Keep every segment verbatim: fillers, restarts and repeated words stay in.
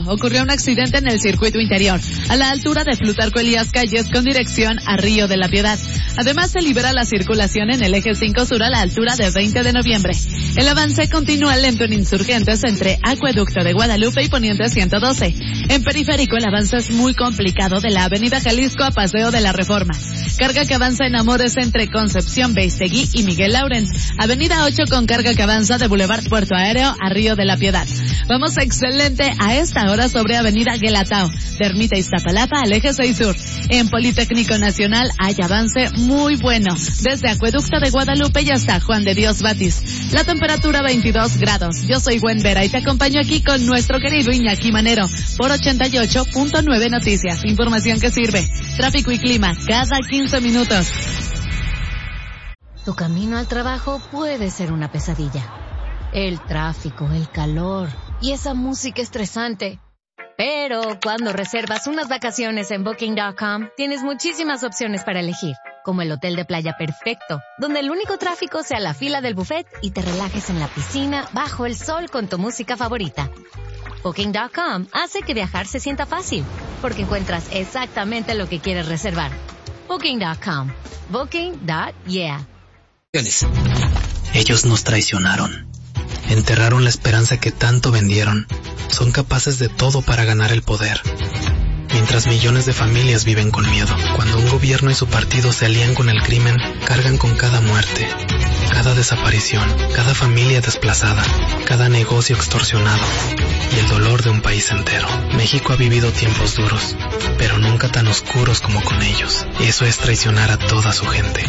ocurrió un accidente en el circuito interior, a la altura de Plutarco Elías Calles con dirección a Río de la Piedad. Además, se libera la circulación en el eje cinco sur a la altura de veinte de noviembre. El avance continúa lento en Insurgentes entre Acueducto de Guadalupe y Poniente ciento doce. En Periférico, el avance es muy complicado de la avenida Jalisco a Paseo de la Reforma. Carga que avanza en Amores entre Concepción Beistegui y Miguel Laurens. Avenida ocho con carga que avanza de Boulevard Puerto Aéreo a Río de la Piedad. Vamos excelente a esta hora sobre Avenida Guelatao, de Ermita Iztapalapa al eje seis sur. En Politécnico Nacional hay avance muy bueno, desde Acueducto de Guadalupe y hasta Juan de Dios Batis. La temperatura veintidós grados. Yo soy Gwen Vera y te acompaño aquí con nuestro querido Iñaki Manero por ochenta y ocho punto nueve Noticias. Información que sirve. Tráfico y clima cada quince minutos. Tu camino al trabajo puede ser una pesadilla. El tráfico, el calor y esa música estresante. Pero cuando reservas unas vacaciones en Booking punto com, tienes muchísimas opciones para elegir, como el hotel de playa perfecto, donde el único tráfico sea la fila del buffet y te relajes en la piscina bajo el sol con tu música favorita. Booking punto com hace que viajar se sienta fácil, porque encuentras exactamente lo que quieres reservar. Booking punto com. Booking punto yeah. Ellos nos traicionaron. Enterraron la esperanza que tanto vendieron. Son capaces de todo para ganar el poder. Mientras millones de familias viven con miedo. Cuando un gobierno y su partido se alían con el crimen, cargan con cada muerte, cada desaparición, cada familia desplazada, cada negocio extorsionado y el dolor de un país entero. México ha vivido tiempos duros, pero nunca tan oscuros como con ellos. Eso es traicionar a toda su gente.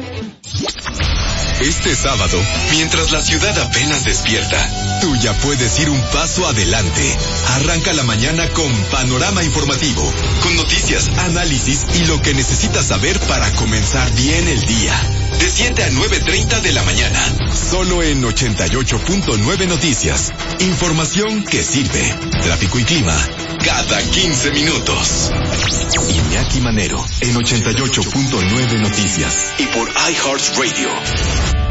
Este sábado, mientras la ciudad apenas despierta, tú ya puedes ir un paso adelante. Arranca la mañana con Panorama Informativo, con noticias, análisis y lo que necesitas saber para comenzar bien el día. De siete a nueve treinta de la mañana, solo en ochenta y ocho punto nueve Noticias. Información que sirve. Tráfico y clima, cada quince minutos. Iñaki Manero, en ochenta y ocho punto nueve Noticias. Y por iHeartRadio.